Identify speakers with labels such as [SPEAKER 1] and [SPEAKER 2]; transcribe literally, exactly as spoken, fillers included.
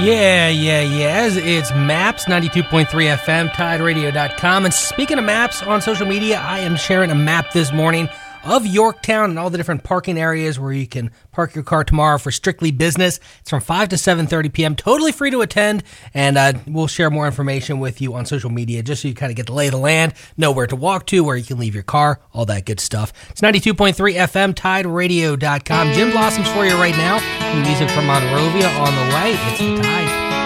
[SPEAKER 1] Yeah, yeah, yeah. It's Maps, ninety-two point three F M, Tide Radio dot com. And speaking of maps on social media, I am sharing a map this morning of Yorktown and all the different parking areas where you can park your car tomorrow for Strictly Business. It's from five to seven thirty p.m. Totally free to attend, and uh, we'll share more information with you on social media just so you kind of get the lay of the land, know where to walk to, where you can leave your car, all that good stuff. It's ninety-two point three F M, Tide Radio dot com. Jim Blossoms for you right now. Music from Monrovia on the way. It's the Tide.